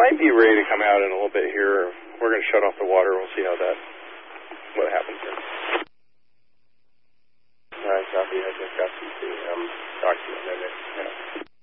might be ready to come out in a little bit here. We're going to shut off the water. We'll see what happens here. All right, copy. I just got some document in there. Yeah.